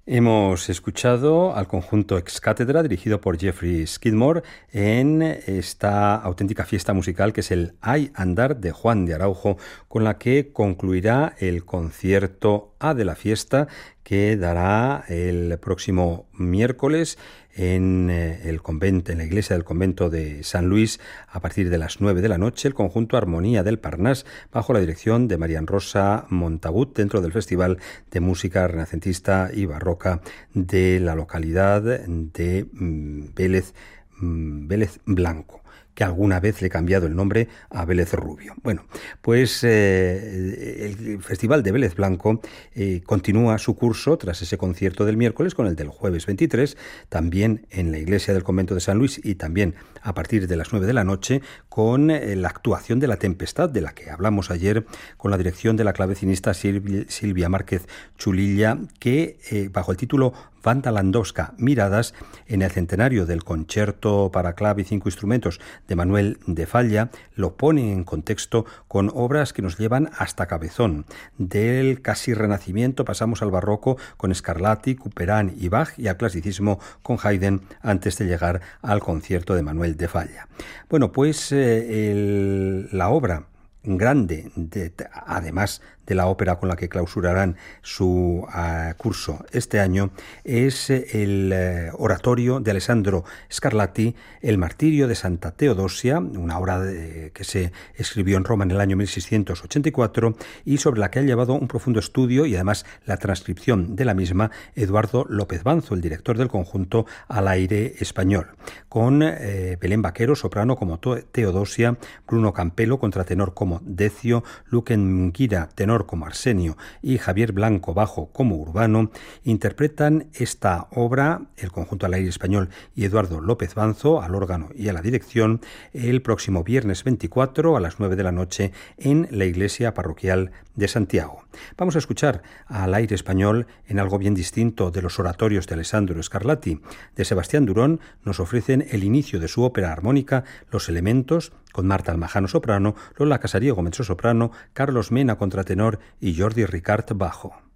Hemos escuchado al conjunto Ex Cátedra, dirigido por Jeffrey Skidmore, en esta auténtica fiesta musical que es el Ay Andar de Juan de Araujo, con la que concluirá el concierto A de la fiesta que dará el próximo miércoles en el convento, en la iglesia del convento de San Luis, a partir de las 9 de la noche, el conjunto Armonía del Parnás, bajo la dirección de Marian Rosa Montagut, dentro del Festival de Música Renacentista y Barroca de la localidad de Vélez Blanco, que alguna vez le he cambiado el nombre a Vélez Rubio. Bueno, pues el Festival de Vélez Blanco continúa su curso tras ese concierto del miércoles con el del jueves 23, también en la iglesia del convento de San Luis y también a partir de las 9 de la noche con la actuación de La Tempestad, de la que hablamos ayer, con la dirección de la clavecinista Silvia Márquez Chulilla, que bajo el título Wanda Landowska, Miradas, en el centenario del concierto para clave y 5 instrumentos de Manuel de Falla, lo pone en contexto con obras que nos llevan hasta Cabezón. Del casi Renacimiento pasamos al Barroco con Scarlatti, Couperin y Bach, y al clasicismo con Haydn, antes de llegar al concierto de Manuel de Falla. Bueno, pues la obra grande, además de la ópera con la que clausurarán su curso este año, es el oratorio de Alessandro Scarlatti, El martirio de Santa Teodosia, una obra que se escribió en Roma en el año 1684 y sobre la que ha llevado un profundo estudio y además la transcripción de la misma Eduardo López Banzo, el director del conjunto Al Aire Español, con Belén Vaquero, soprano como Teodosia, Bruno Campelo, contratenor como Decio, Luquen Munguira, tenor como Arsenio, y Javier Blanco, bajo como Urbano, interpretan esta obra, el conjunto Al Aire Español y Eduardo López Banzo al órgano y a la dirección, el próximo viernes 24 a las 9 de la noche en la iglesia parroquial de Santiago. Vamos a escuchar Al Aire Español en algo bien distinto de los oratorios de Alessandro Scarlatti. De Sebastián Durón nos ofrecen el inicio de su ópera armónica Los Elementos, con Marta Almajano soprano, Lola Casariego mezzosoprano, Carlos Mena contratenor y Jordi Ricart bajo.